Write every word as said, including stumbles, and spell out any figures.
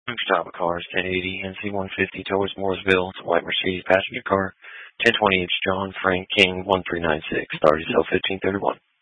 Stop cars, ten eighty N C one fifty towards Mooresville. It's a white Mercedes passenger car. ten twenty H John Frank King one three nine six. Start yourself fifteen thirty-one.